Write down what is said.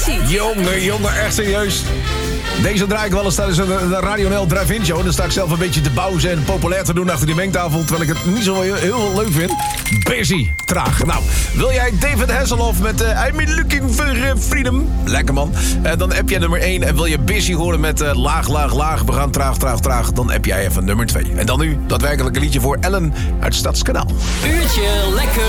ziet. Jongen, echt serieus. Deze draai ik wel eens tijdens de Radio NL Drive-In Show. Dan sta ik zelf een beetje te bauzen en populair te doen achter die mengtafel. Terwijl ik het niet zo heel leuk vind. Busy, traag. Nou, wil jij David Hasselhoff met I'm looking for freedom? Lekker man. Dan app jij nummer 1. En wil je Busy horen met laag. We gaan traag. Dan app jij even nummer 2. En dan nu daadwerkelijk een liedje voor Ellen uit Stadskanaal. Uurtje lekker